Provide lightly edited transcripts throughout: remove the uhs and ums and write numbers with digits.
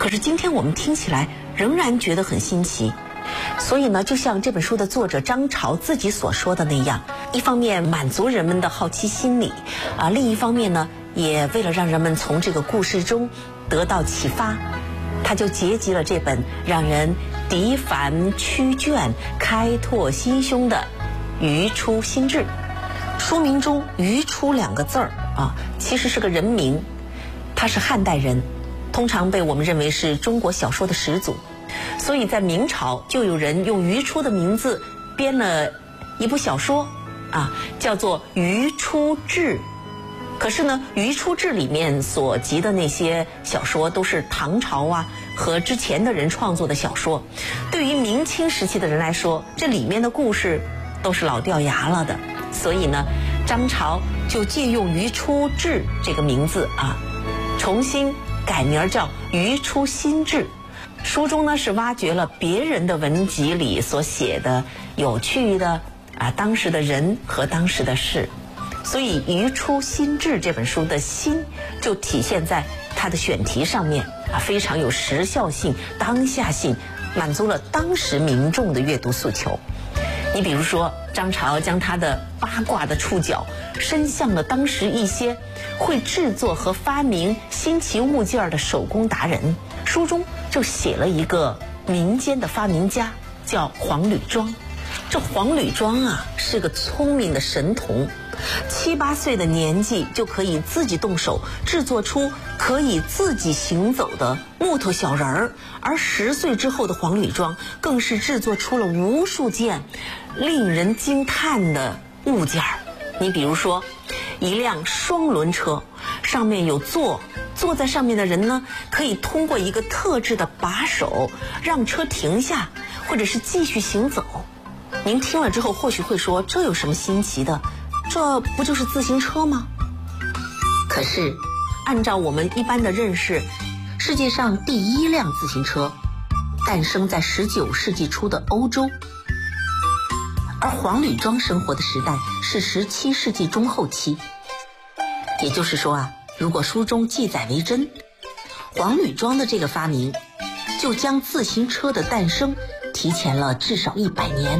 可是今天我们听起来仍然觉得很新奇。所以呢，就像这本书的作者张潮自己所说的那样，一方面满足人们的好奇心理另一方面呢，也为了让人们从这个故事中得到启发，他就结集了这本让人涤烦驱倦、开拓心胸的《余初心志》。书名中“余初”两个字其实是个人名，他是汉代人，通常被我们认为是中国小说的始祖。所以在明朝就有人用余初的名字编了一部小说叫做《余初志》。可是呢，《余初志》里面所集的那些小说都是唐朝和之前的人创作的小说，对于明清时期的人来说，这里面的故事都是老掉牙了的。所以呢，张潮就借用《余初志》这个名字重新改名叫《余初心志》。书中呢是挖掘了别人的文集里所写的有趣的当时的人和当时的事，所以《余初心志》这本书的心就体现在它的选题上面非常有时效性、当下性，满足了当时民众的阅读诉求。你比如说，张潮将他的八卦的触角伸向了当时一些会制作和发明新奇物件的手工达人。书中就写了一个民间的发明家，叫黄吕庄。这黄吕庄是个聪明的神童，7、8岁的年纪就可以自己动手制作出可以自己行走的木头小人儿，而10岁之后的黄吕庄更是制作出了无数件令人惊叹的物件。你比如说，一辆双轮车，上面有坐在上面的人呢，可以通过一个特制的把手让车停下，或者是继续行走。您听了之后或许会说，这有什么新奇的？这不就是自行车吗？可是按照我们一般的认识，世界上第一辆自行车诞生在19世纪初的欧洲，而黄吕庄生活的时代是17世纪中后期。也就是说如果书中记载为真，黄吕庄的这个发明就将自行车的诞生提前了至少100年。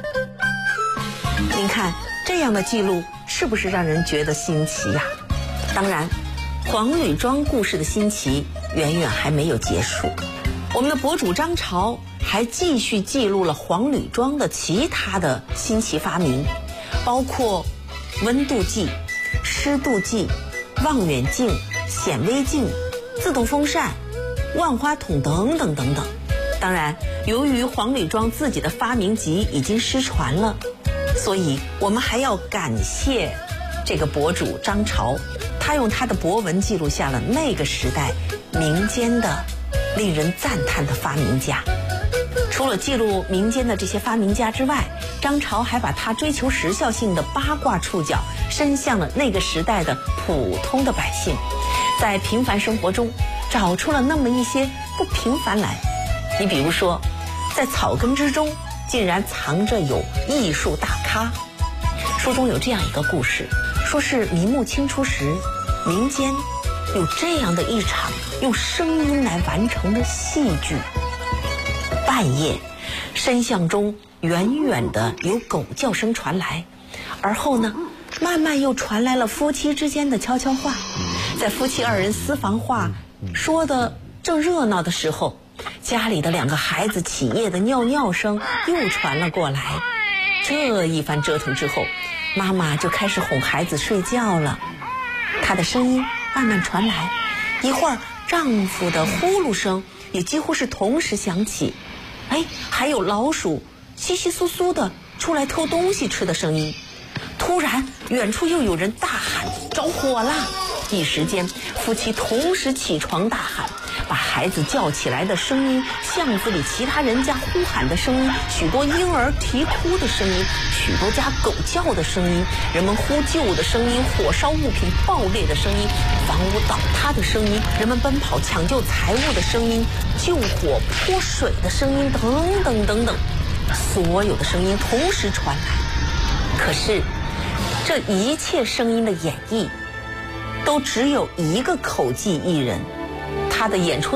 您看这样的记录是不是让人觉得新奇呀？当然，黄吕庄故事的新奇远远还没有结束。我们的博主张潮还继续记录了黄吕庄的其他的新奇发明，包括温度计、湿度计、望远镜、显微镜、自动风扇、万花筒等等等等。当然，由于黄吕庄自己的发明集已经失传了，所以我们还要感谢这个博主张潮，他用他的博文记录下了那个时代民间的令人赞叹的发明家。除了记录民间的这些发明家之外，张潮还把他追求时效性的八卦触角伸向了那个时代的普通的百姓，在平凡生活中找出了那么一些不平凡来。你比如说，在草根之中竟然藏着有艺术大咖。书中有这样一个故事，说是明末清初时，民间有这样的一场用声音来完成的戏剧。半夜，声响中远远的有狗叫声传来，而后呢，慢慢又传来了夫妻之间的悄悄话。在夫妻2人私房话说的正热闹的时候，家里的2个孩子起夜的尿尿声又传了过来。这一番折腾之后，妈妈就开始哄孩子睡觉了。她的声音慢慢传来，一会儿丈夫的呼噜声也几乎是同时响起，还有老鼠窸窸窣窣的出来偷东西吃的声音。突然远处又有人大喊着火啦！一时间夫妻同时起床大喊，把孩子叫起来的声音，巷子里其他人家呼喊的声音，许多婴儿啼哭的声音，许多家狗叫的声音，人们呼救的声音，火烧物品爆裂的声音，房屋倒塌的声音，人们奔跑抢救财物的声音，救火泼水的声音，等等等等，所有的声音同时传来。可是这一切声音的演绎都只有一个口技艺人，他的演出